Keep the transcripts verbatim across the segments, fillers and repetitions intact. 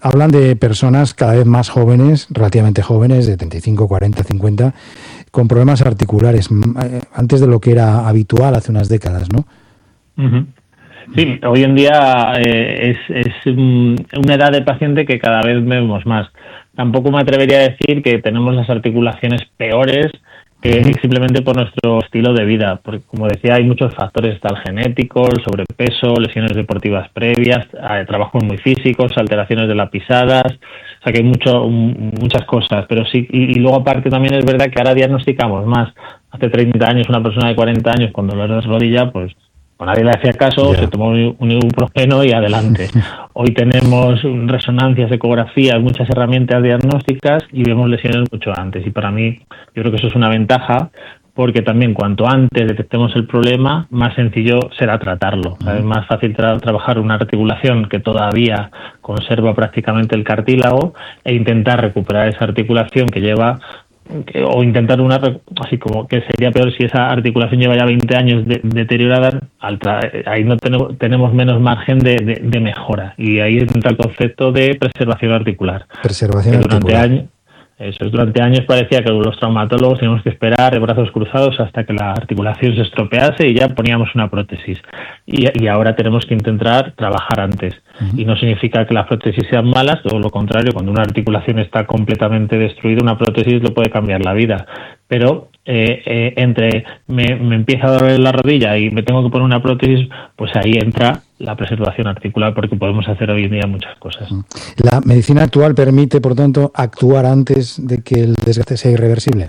hablan de personas cada vez más jóvenes, relativamente jóvenes, de treinta y cinco, cuarenta, cincuenta, con problemas articulares, antes de lo que era habitual hace unas décadas, ¿no? Uh-huh. Sí, hoy en día eh, es, es una edad de paciente que cada vez vemos más. Tampoco me atrevería a decir que tenemos las articulaciones peores que uh-huh. simplemente por nuestro estilo de vida, porque como decía hay muchos factores, está el genético, el sobrepeso, lesiones deportivas previas, trabajos muy físicos, alteraciones de las pisadas, o sea que hay mucho, muchas cosas, pero sí, y, y luego aparte también es verdad que ahora diagnosticamos más. Hace treinta años una persona de cuarenta años con dolor de rodilla, pues pues nadie le hacía caso, yeah. se tomó un ibuprofeno y adelante. Hoy tenemos resonancias, ecografías, muchas herramientas diagnósticas y vemos lesiones mucho antes. Y para mí, yo creo que eso es una ventaja, porque también cuanto antes detectemos el problema, más sencillo será tratarlo. Uh-huh. Es más fácil tra- trabajar una articulación que todavía conserva prácticamente el cartílago e intentar recuperar esa articulación que lleva... Que, o intentar una, así como que sería peor si esa articulación lleva ya veinte años de, deteriorada, al tra- ahí no tenemos, tenemos menos margen de, de, de mejora, y ahí entra el concepto de preservación articular. Preservación durante articular. Años, eso es, durante años parecía que los traumatólogos teníamos que esperar de brazos cruzados hasta que la articulación se estropease y ya poníamos una prótesis. Y, y ahora tenemos que intentar trabajar antes. Uh-huh. Y no significa que las prótesis sean malas, todo lo contrario, cuando una articulación está completamente destruida, una prótesis le puede cambiar la vida. Pero eh, eh, entre me, me empieza a doler la rodilla y me tengo que poner una prótesis, pues ahí entra la preservación articular, porque podemos hacer hoy en día muchas cosas. ¿La medicina actual permite, por tanto, actuar antes de que el desgaste sea irreversible?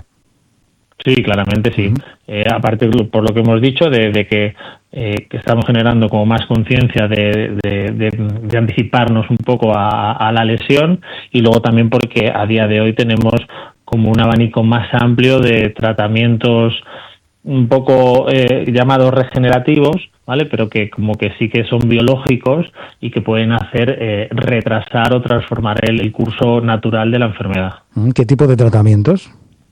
Sí, claramente sí. Uh-huh. Eh, aparte, por lo que hemos dicho, de, de que, eh, que estamos generando como más conciencia de, de, de, de anticiparnos un poco a, a la lesión, y luego también porque a día de hoy tenemos como un abanico más amplio de tratamientos un poco eh, llamados regenerativos, ¿vale? Pero que como que sí que son biológicos y que pueden hacer eh, retrasar o transformar el, el curso natural de la enfermedad. ¿Qué tipo de tratamientos?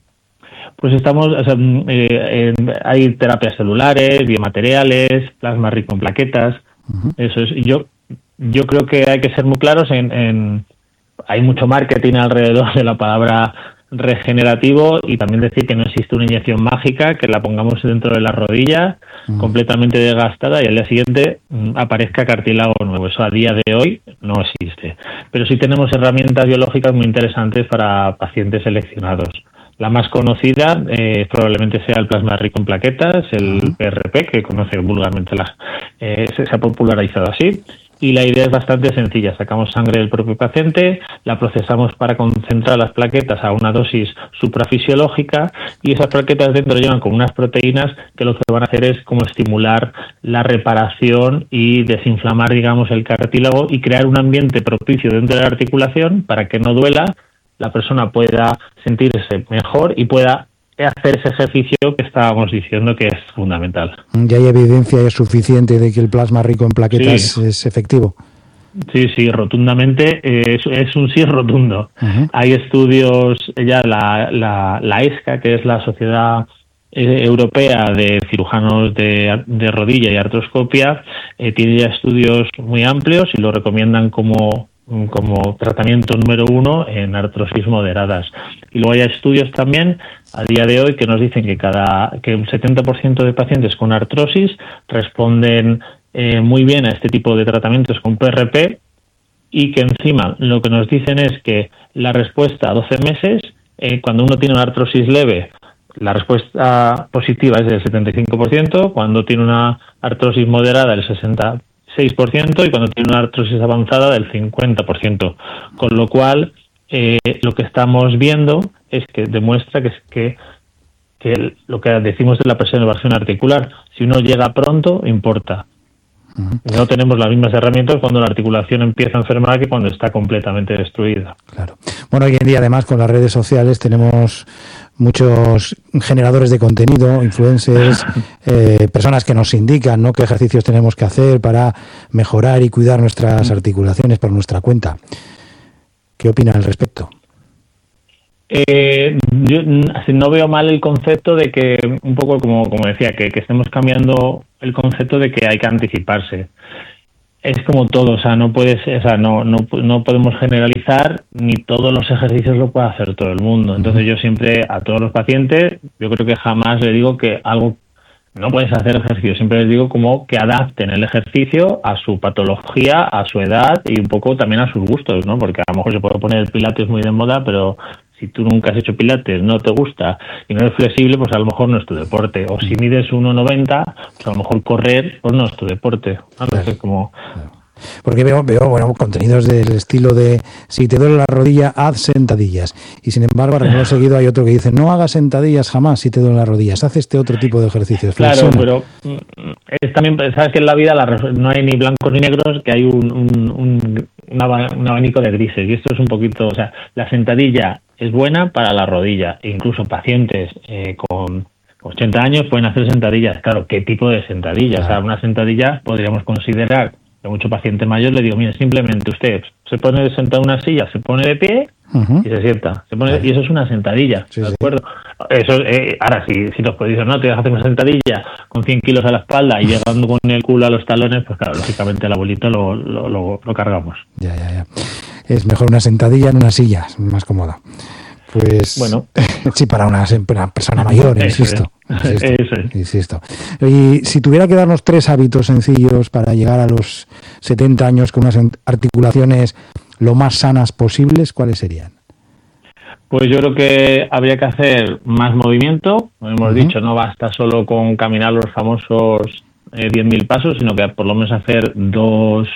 Pues estamos, o sea, eh, en, hay terapias celulares, biomateriales, plasma rico en plaquetas. Uh-huh. Eso es. Yo, yo creo que hay que ser muy claros en, en, hay mucho marketing alrededor de la palabra regenerativo, y también decir que no existe una inyección mágica que la pongamos dentro de la rodilla uh-huh. completamente desgastada y al día siguiente mm, aparezca cartílago nuevo. Eso a día de hoy no existe. Pero sí tenemos herramientas biológicas muy interesantes para pacientes seleccionados. La más conocida eh, probablemente sea el plasma rico en plaquetas, el uh-huh. P R P, que conoce vulgarmente la, eh, se, se ha popularizado así. Y la idea es bastante sencilla. Sacamos sangre del propio paciente, la procesamos para concentrar las plaquetas a una dosis suprafisiológica, y esas plaquetas dentro llevan como unas proteínas que lo que van a hacer es como estimular la reparación y desinflamar, digamos, el cartílago y crear un ambiente propicio dentro de la articulación para que no duela, la persona pueda sentirse mejor y pueda hacer ese ejercicio que estábamos diciendo que es fundamental. ¿Ya hay evidencia suficiente de que el plasma rico en plaquetas sí. es efectivo? Sí, sí, rotundamente, eh, es, es un sí rotundo. Uh-huh. Hay estudios, ya la, la, la E S C A, que es la Sociedad eh, Europea de Cirujanos de, de Rodilla y Artroscopia, eh, tiene ya estudios muy amplios y lo recomiendan como como tratamiento número uno en artrosis moderadas. Y luego hay estudios también a día de hoy que nos dicen que cada que un setenta por ciento de pacientes con artrosis responden eh, muy bien a este tipo de tratamientos con P R P, y que encima lo que nos dicen es que la respuesta a doce meses, eh, cuando uno tiene una artrosis leve, la respuesta positiva es del setenta y cinco por ciento, cuando tiene una artrosis moderada el sesenta por ciento, seis por ciento, y cuando tiene una artrosis avanzada del cincuenta por ciento. Con lo cual, eh, lo que estamos viendo es que demuestra que, que, que el, lo que decimos de la preservación articular, si uno llega pronto, importa. Uh-huh. No tenemos las mismas herramientas cuando la articulación empieza a enfermar que cuando está completamente destruida. Claro. Bueno, hoy en día además con las redes sociales tenemos muchos generadores de contenido, influencers, eh, personas que nos indican, ¿no?, qué ejercicios tenemos que hacer para mejorar y cuidar nuestras articulaciones por nuestra cuenta. ¿Qué opina al respecto? Eh, yo no veo mal el concepto de que, un poco como, como decía, que, que estemos cambiando el concepto de que hay que anticiparse. es como todo, o sea, no puedes, o sea, no, no, no podemos generalizar, ni todos los ejercicios lo puede hacer todo el mundo. Entonces yo siempre a todos los pacientes, yo creo que jamás le digo que algo no puedes hacer ejercicio, siempre les digo como que adapten el ejercicio a su patología, a su edad y un poco también a sus gustos, ¿no? Porque a lo mejor se puede poner el pilates muy de moda, pero si tú nunca has hecho pilates, no te gusta y no eres flexible, pues a lo mejor no es tu deporte. O si mides uno noventa, pues a lo mejor correr, pues no es tu deporte. ¿No? Claro. Es como... Porque veo, veo bueno, contenidos del estilo de si te duele la rodilla, haz sentadillas. Y sin embargo, a renglón seguido hay otro que dice no hagas sentadillas jamás si te duelen las rodillas, haz este otro tipo de ejercicios. Claro, pero es también, sabes que en la vida la, no hay ni blancos ni negros, que hay un, un, un, un abanico de grises. Y esto es un poquito, o sea, la sentadilla es buena para la rodilla. E incluso pacientes eh, con ochenta años pueden hacer sentadillas. Claro, ¿qué tipo de sentadillas? Claro. O sea, una sentadilla podríamos considerar... A mucho paciente mayor le digo, mire, simplemente usted se pone sentado en una silla, se pone de pie uh-huh. y se sienta. Se pone, vale. Y eso es una sentadilla, sí, ¿de acuerdo? Sí. Eso, eh, ahora, si, si los dicen, no, te vas a hacer una sentadilla con cien kilos a la espalda y llegando con el culo a los talones, pues claro, lógicamente el abuelito lo, lo, lo, lo cargamos. Ya, ya, ya. Es mejor una sentadilla en una silla, es más cómoda. Pues bueno, sí, para una, una persona mayor, insisto. Insisto, Eso es. insisto. Y si tuviera que darnos tres hábitos sencillos para llegar a los setenta años con unas articulaciones lo más sanas posibles, ¿cuáles serían? Pues yo creo que habría que hacer más movimiento. Como hemos uh-huh. dicho, no basta solo con caminar los famosos eh, diez mil pasos, sino que por lo menos hacer dos...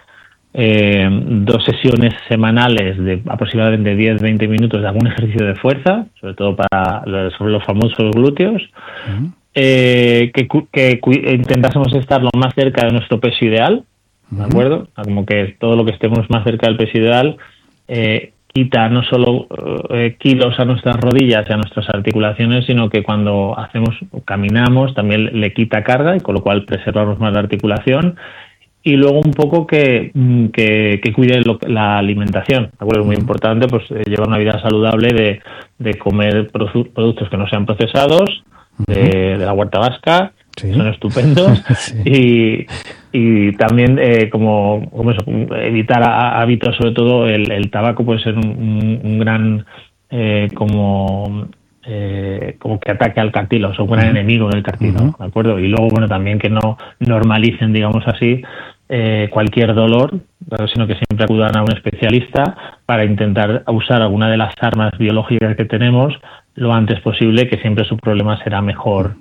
Eh, dos sesiones semanales de aproximadamente diez a veinte minutos de algún ejercicio de fuerza, sobre todo para los, sobre los famosos glúteos, uh-huh. eh, que, que cu- intentásemos estar lo más cerca de nuestro peso ideal, ¿de uh-huh. acuerdo? Como que todo lo que estemos más cerca del peso ideal eh, quita no solo eh, kilos a nuestras rodillas y a nuestras articulaciones, sino que cuando hacemos caminamos también le quita carga y con lo cual preservamos más la articulación. Y luego un poco que, que, que cuide lo, la alimentación, ¿de acuerdo? Es muy importante pues eh, llevar una vida saludable de, de comer produ- productos que no sean procesados, de, de la huerta vasca, sí. Son estupendos, sí. y, y también eh, como, como eso, evitar a, hábitos, sobre todo el, el tabaco puede ser un, un, un gran eh, como... Eh, como que ataque al cartílago, es un gran uh-huh. enemigo del cartílago, uh-huh. ¿de acuerdo? Y luego, bueno, también que no normalicen, digamos así, eh, cualquier dolor, sino que siempre acudan a un especialista para intentar usar alguna de las armas biológicas que tenemos lo antes posible, que siempre su problema será mejor